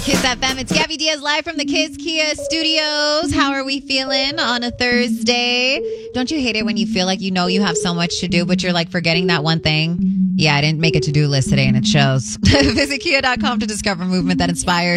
Kiss FM. It's Gabby Diaz live from the Kiss Kia studios. How are we feeling on a Thursday? Don't you hate it when you feel like you know you have so much to do, but you're like forgetting that one thing? Yeah, I didn't make a to-do list today and it shows. Visit kia.com to discover movement that inspires.